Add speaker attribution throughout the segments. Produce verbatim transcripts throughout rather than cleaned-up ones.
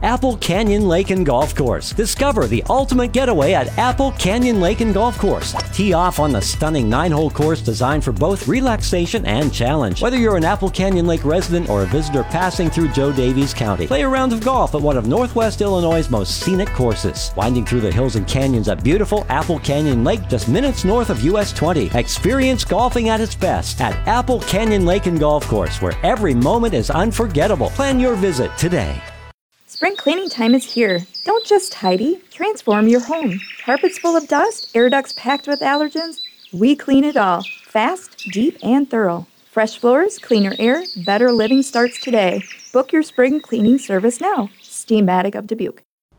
Speaker 1: Apple Canyon Lake and Golf Course. Discover the ultimate getaway at Apple Canyon Lake and Golf Course. Tee off on the stunning nine-hole course designed for both relaxation and challenge. Whether you're an Apple Canyon Lake resident or a visitor passing through Joe Davies County, play a round of golf at one of Northwest Illinois' most scenic courses. Winding through the hills and canyons at beautiful Apple Canyon Lake just minutes north of U S twenty. Experience golfing at its best at Apple Canyon Lake and Golf Course, where every moment is unforgettable. Plan your visit today.
Speaker 2: Spring cleaning time is here. Don't just tidy, transform your home. Carpets full of dust, air ducts packed with allergens? We clean it all. Fast, deep, and thorough. Fresh floors, cleaner air, better living starts today. Book your spring cleaning service now. Steamatic of Dubuque.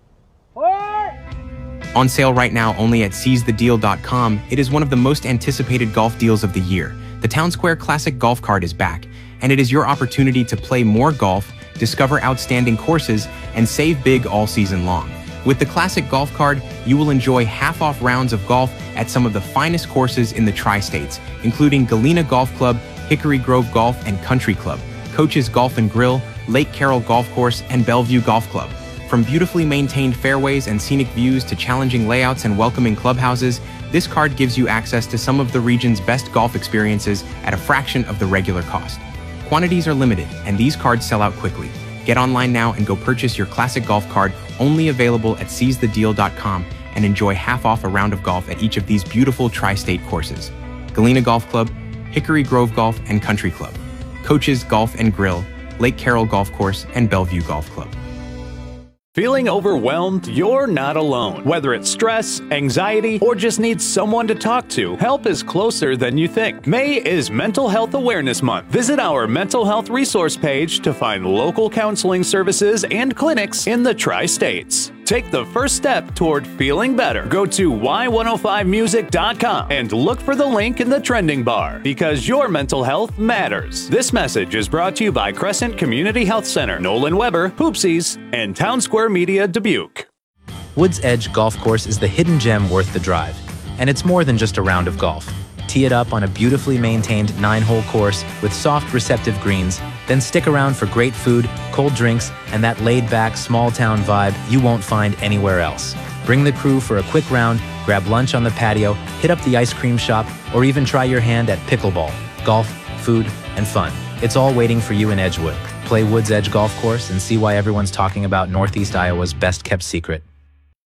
Speaker 3: On sale right now only at seize the deal dot com, it is one of the most anticipated golf deals of the year. The Town Square Classic Golf Card is back, and it is your opportunity to play more golf, discover outstanding courses, and save big all season long. With the Classic Golf Card, you will enjoy half-off rounds of golf at some of the finest courses in the Tri-States, including Galena Golf Club, Hickory Grove Golf and Country Club, Coach's Golf and Grill, Lake Carroll Golf Course, and Bellevue Golf Club. From beautifully maintained fairways and scenic views to challenging layouts and welcoming clubhouses, this card gives you access to some of the region's best golf experiences at a fraction of the regular cost. Quantities are limited, and these cards sell out quickly. Get online now and go purchase your Classic Golf Card, only available at seize the deal dot com, and enjoy half off a round of golf at each of these beautiful tri-state courses: Galena Golf Club, Hickory Grove Golf and Country Club, Coach's Golf and Grill, Lake Carroll Golf Course, and Bellevue Golf Club.
Speaker 4: Feeling overwhelmed? You're not alone. Whether it's stress, anxiety, or just need someone to talk to, help is closer than you think. May is Mental Health Awareness Month. Visit our mental health resource page to find local counseling services and clinics in the Tri-States. Take the first step toward feeling better. Go to y one oh five music dot com and look for the link in the trending bar, because your mental health matters. This message is brought to you by Crescent Community Health Center, Nolan Weber, Hoopsies, and Town Square Media Dubuque.
Speaker 5: Woods Edge Golf Course is the hidden gem worth the drive, and it's more than just a round of golf. Tee it up on a beautifully maintained nine-hole course with soft, receptive greens, then stick around for great food, cold drinks, and that laid-back, small-town vibe you won't find anywhere else. Bring the crew for a quick round, grab lunch on the patio, hit up the ice cream shop, or even try your hand at pickleball. Golf, food, and fun. It's all waiting for you in Edgewood. Play Woods Edge Golf Course and see why everyone's talking about Northeast Iowa's best-kept secret.